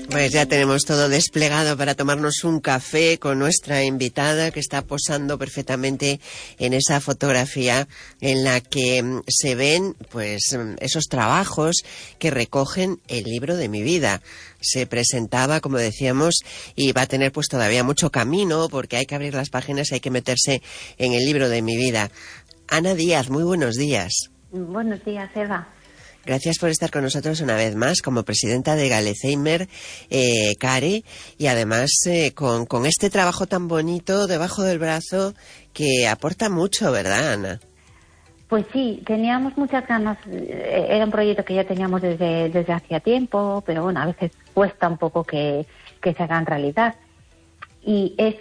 Pues ya tenemos todo desplegado para tomarnos un café con nuestra invitada, que está posando perfectamente en esa fotografía en la que se ven pues esos trabajos que recogen el libro de mi vida. Se presentaba, como decíamos, y va a tener pues todavía mucho camino, porque hay que abrir las páginas y hay que meterse en el libro de mi vida. Ana Díaz, muy buenos días. Buenos días, Eva. Gracias por estar con nosotros una vez más como presidenta de Galesheimer CARE, y además con este trabajo tan bonito debajo del brazo que aporta mucho, ¿verdad, Ana? Pues sí, teníamos muchas ganas. Era un proyecto que ya teníamos desde hacía tiempo, pero bueno, a veces cuesta un poco que se haga en realidad. Y es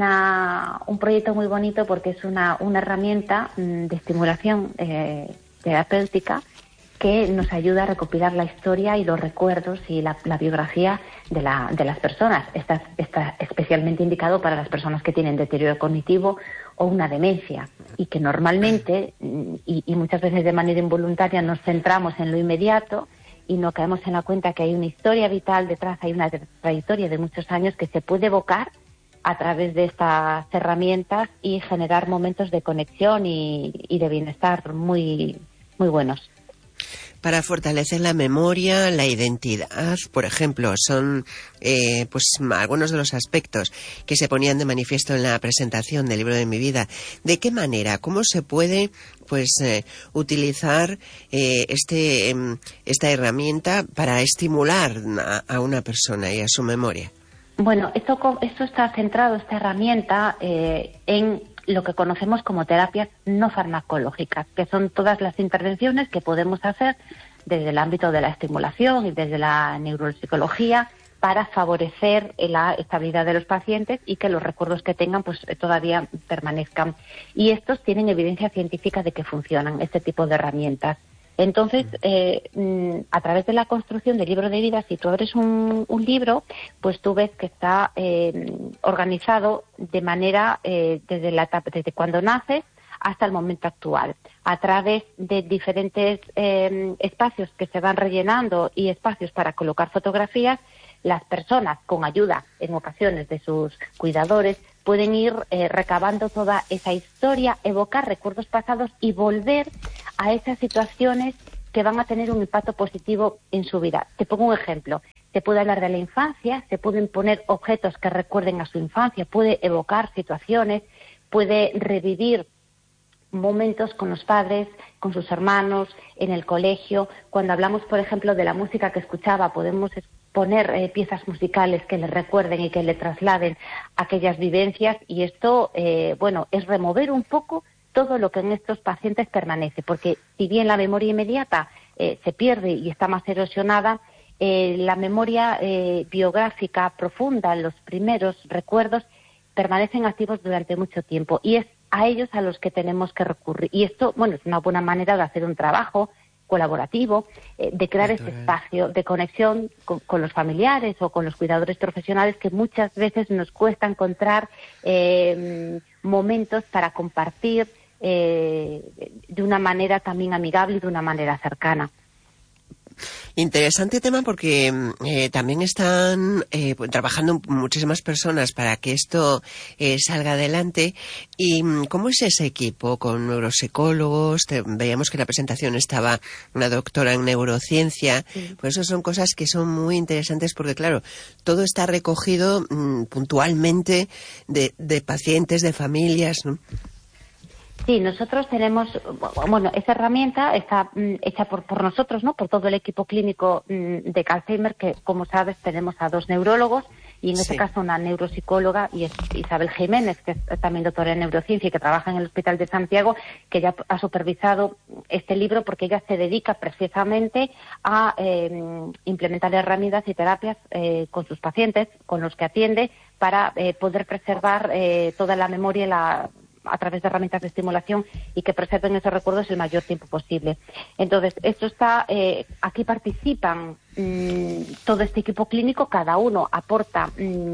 un proyecto muy bonito porque es una herramienta de estimulación terapéutica que nos ayuda a recopilar la historia y los recuerdos y la biografía de las personas. Está especialmente indicado para las personas que tienen deterioro cognitivo o una demencia, y que normalmente, y muchas veces de manera involuntaria, nos centramos en lo inmediato y no caemos en la cuenta que hay una historia vital detrás, hay una trayectoria de muchos años que se puede evocar a través de estas herramientas y generar momentos de conexión y de bienestar muy, muy buenos. Para fortalecer la memoria, la identidad, por ejemplo, son pues algunos de los aspectos que se ponían de manifiesto en la presentación del libro de mi vida. ¿De qué manera? ¿Cómo se puede utilizar esta herramienta para estimular a una persona y a su memoria? Bueno, esto está centrado, esta herramienta, en lo que conocemos como terapias no farmacológicas, que son todas las intervenciones que podemos hacer desde el ámbito de la estimulación y desde la neuropsicología para favorecer la estabilidad de los pacientes y que los recuerdos que tengan pues todavía permanezcan. Y estos tienen evidencia científica de que funcionan, este tipo de herramientas. Entonces, a través de la construcción del libro de vida, si tú abres un libro, pues tú ves que está organizado de manera desde cuando naces hasta el momento actual, a través de diferentes espacios que se van rellenando y espacios para colocar fotografías. Las personas, con ayuda en ocasiones de sus cuidadores, pueden ir recabando toda esa historia, evocar recuerdos pasados y volver a esas situaciones que van a tener un impacto positivo en su vida. Te pongo un ejemplo. Se puede hablar de la infancia, se pueden poner objetos que recuerden a su infancia, puede evocar situaciones, puede revivir momentos con los padres, con sus hermanos, en el colegio. Cuando hablamos, por ejemplo, de la música que escuchaba, podemos poner piezas musicales que le recuerden y que le trasladen aquellas vivencias, y esto, es remover un poco todo lo que en estos pacientes permanece, porque si bien la memoria inmediata se pierde y está más erosionada, la memoria biográfica profunda, los primeros recuerdos, permanecen activos durante mucho tiempo, y es a ellos a los que tenemos que recurrir. Y esto, es una buena manera de hacer un trabajo colaborativo, de crear este espacio de conexión con los familiares o con los cuidadores profesionales, que muchas veces nos cuesta encontrar momentos para compartir de una manera también amigable y de una manera cercana. Interesante tema, porque también están trabajando muchísimas personas para que esto salga adelante. ¿Y cómo es ese equipo? ¿Con neuropsicólogos? Veíamos que en la presentación estaba una doctora en neurociencia. Sí. Pues eso son cosas que son muy interesantes, porque claro, todo está recogido puntualmente de pacientes, de familias, ¿no? Sí, nosotros tenemos, esa herramienta está hecha por nosotros, ¿no? Por todo el equipo clínico de Galesheimer, que, como sabes, tenemos a 2 neurólogos y en este caso una neuropsicóloga, y es Isabel Jiménez, que es también doctora en neurociencia y que trabaja en el Hospital de Santiago, que ya ha supervisado este libro porque ella se dedica precisamente a implementar herramientas y terapias con sus pacientes, con los que atiende, para poder preservar toda la memoria a través de herramientas de estimulación, y que preserven esos recuerdos el mayor tiempo posible. Entonces, esto está, aquí participan todo este equipo clínico, cada uno aporta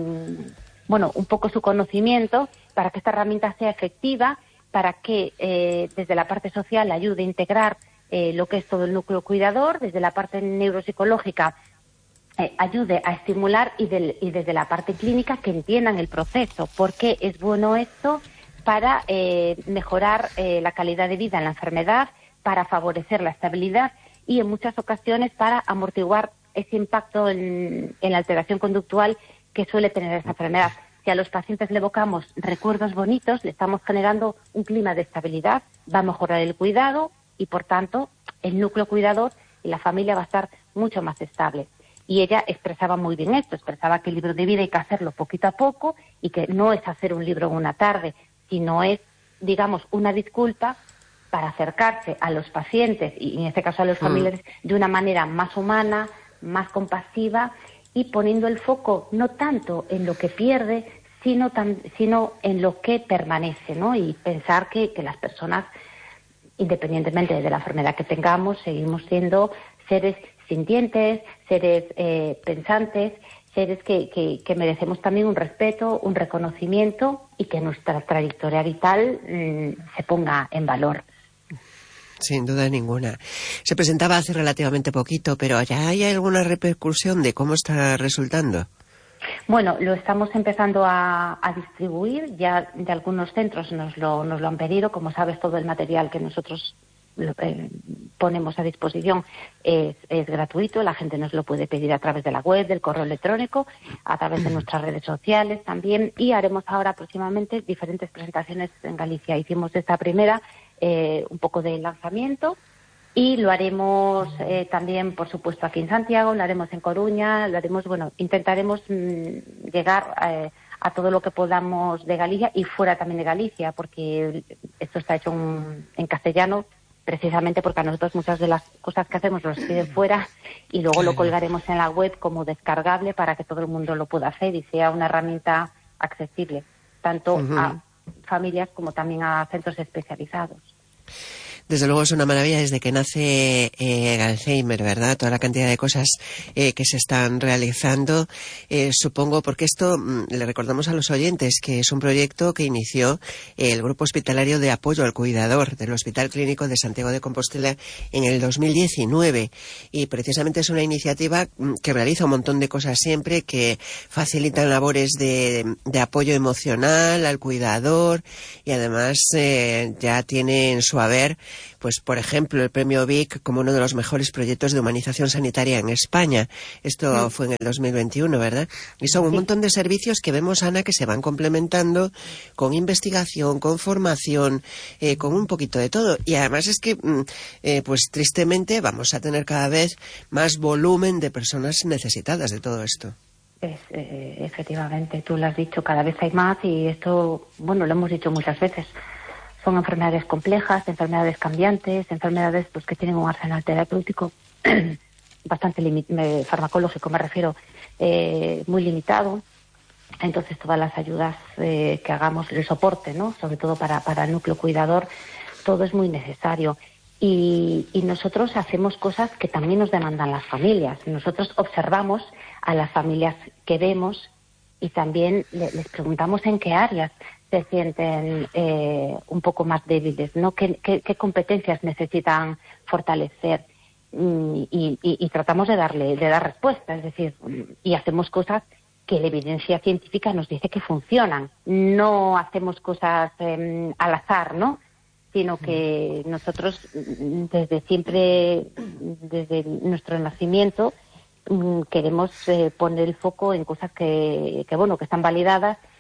un poco su conocimiento para que esta herramienta sea efectiva, para que desde la parte social ayude a integrar lo que es todo el núcleo cuidador, desde la parte neuropsicológica ayude a estimular y desde la parte clínica que entiendan el proceso. ¿Por qué es bueno esto? Para mejorar la calidad de vida en la enfermedad, para favorecer la estabilidad y en muchas ocasiones para amortiguar ese impacto en la alteración conductual que suele tener esa enfermedad. Si a los pacientes le evocamos recuerdos bonitos, le estamos generando un clima de estabilidad, va a mejorar el cuidado y, por tanto, el núcleo cuidador y la familia va a estar mucho más estable. Y ella expresaba muy bien esto, expresaba que el libro de vida hay que hacerlo poquito a poco y que no es hacer un libro en una tarde, sino es, digamos, una disculpa para acercarse a los pacientes y, en este caso, a los familiares de una manera más humana, más compasiva y poniendo el foco no tanto en lo que pierde, sino en lo que permanece, ¿no? Y pensar que las personas, independientemente de la enfermedad que tengamos, seguimos siendo seres sintientes, seres pensantes, seres que merecemos también un respeto, un reconocimiento y que nuestra trayectoria vital se ponga en valor. Sin duda ninguna. Se presentaba hace relativamente poquito, pero ¿ya hay alguna repercusión de cómo está resultando? Bueno, lo estamos empezando a distribuir, ya de algunos centros nos lo han pedido. Como sabes, todo el material que nosotros ponemos a disposición es gratuito, la gente nos lo puede pedir a través de la web, del correo electrónico, a través de nuestras redes sociales también, y haremos ahora próximamente diferentes presentaciones en Galicia. Hicimos esta primera, un poco de lanzamiento, y lo haremos también, por supuesto, aquí en Santiago, lo haremos en Coruña, lo haremos, intentaremos llegar a todo lo que podamos de Galicia y fuera también de Galicia, porque esto está hecho en castellano, precisamente porque a nosotros muchas de las cosas que hacemos los piden fuera y luego lo colgaremos en la web como descargable para que todo el mundo lo pueda hacer y sea una herramienta accesible, tanto a familias como también a centros especializados. Desde luego es una maravilla desde que nace Alzheimer, ¿verdad? Toda la cantidad de cosas que se están realizando, supongo, porque esto le recordamos a los oyentes que es un proyecto que inició el Grupo Hospitalario de Apoyo al Cuidador del Hospital Clínico de Santiago de Compostela en el 2019 y precisamente es una iniciativa que realiza un montón de cosas siempre, que facilitan labores de apoyo emocional al cuidador y además ya tiene en su haber, pues por ejemplo, el premio Vic como uno de los mejores proyectos de humanización sanitaria en España. Esto fue en el 2021, ¿verdad? Y son un montón de servicios que vemos, Ana, que se van complementando con investigación, con formación, con un poquito de todo. Y además es que, pues tristemente, vamos a tener cada vez más volumen de personas necesitadas de todo esto. Efectivamente, tú lo has dicho, cada vez hay más y esto, lo hemos dicho muchas veces. Son enfermedades complejas, enfermedades cambiantes, enfermedades pues que tienen un arsenal terapéutico bastante farmacológico, me refiero, muy limitado. Entonces todas las ayudas que hagamos, el soporte, ¿no? Sobre todo para el núcleo cuidador, todo es muy necesario. Y nosotros hacemos cosas que también nos demandan las familias. Nosotros observamos a las familias que vemos y también les preguntamos en qué áreas se sienten un poco más débiles, ¿no? ¿Qué competencias necesitan fortalecer? Y tratamos de dar respuesta, es decir, y hacemos cosas que la evidencia científica nos dice que funcionan. No hacemos cosas al azar, ¿no? Sino que nosotros desde siempre, desde nuestro nacimiento, queremos poner el foco en cosas que están validadas